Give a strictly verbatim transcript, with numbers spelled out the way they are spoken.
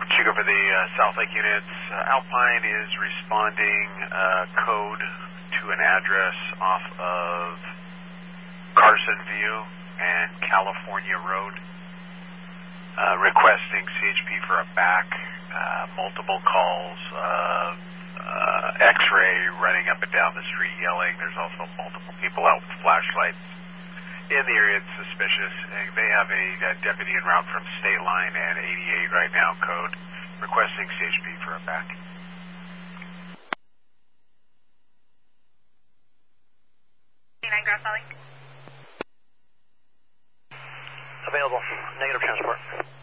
Chico for the uh, South Lake units. Uh, Alpine is responding uh, code to an address off of Carson View and California Road, uh, requesting C H P for a back, uh, multiple calls, uh, uh, X-ray running up and down the street yelling. There's also multiple people out with flashlights in the area. It's suspicious. And they have a, a deputy en route from State Line and eighty-eight right now, code, requesting C H P for a back. nine Ground Valley. Available. Negative transport.